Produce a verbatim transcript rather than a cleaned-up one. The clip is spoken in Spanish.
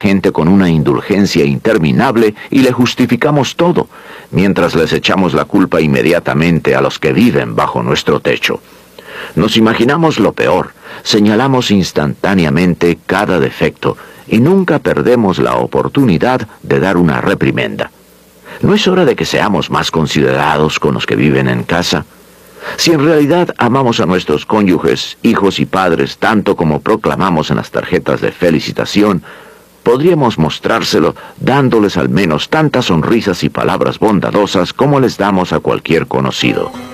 gente con una indulgencia interminable y le justificamos todo, mientras les echamos la culpa inmediatamente a los que viven bajo nuestro techo. Nos imaginamos lo peor, señalamos instantáneamente cada defecto y nunca perdemos la oportunidad de dar una reprimenda. ¿No es hora de que seamos más considerados con los que viven en casa? Si en realidad amamos a nuestros cónyuges, hijos y padres tanto como proclamamos en las tarjetas de felicitación, podríamos mostrárselo dándoles al menos tantas sonrisas y palabras bondadosas como les damos a cualquier conocido.